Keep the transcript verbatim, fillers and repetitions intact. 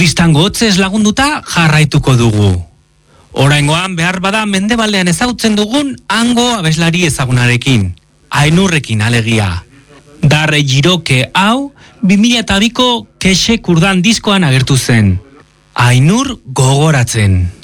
Tristango hotzez lagunduta jarraituko dugu. Oraingoan behar bada mendebaldean ezagutzen dugun hango abeslari ezagunarekin. Ainurrekin alegia. Darre Giroke hau bi mila biko Kexe Kurdan diskoan agertu zen. Ainur gogoratzen.